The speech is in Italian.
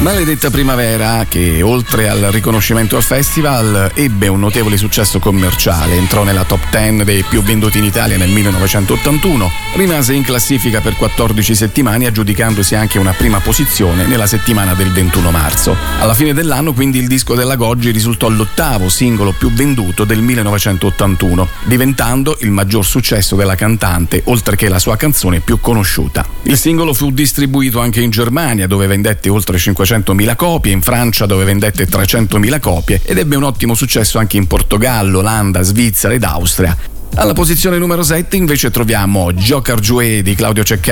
Maledetta Primavera, che oltre al riconoscimento al festival ebbe un notevole successo commerciale, entrò nella top 10 dei più venduti in Italia nel 1981, rimase in classifica per 14 settimane aggiudicandosi anche una prima posizione nella settimana del 21 marzo. Alla fine dell'anno quindi il disco della Goggi risultò l'8º singolo più venduto del 1981, diventando il maggior successo della cantante, oltre che la sua canzone più conosciuta. Il singolo fu distribuito anche in Germania, dove vendette oltre 500.000 copie, in Francia dove vendette 300.000 copie ed ebbe un ottimo successo anche in Portogallo, Olanda, Svizzera ed Austria. Alla posizione numero 7 invece troviamo Joker Jouet di Claudio Cecchettin,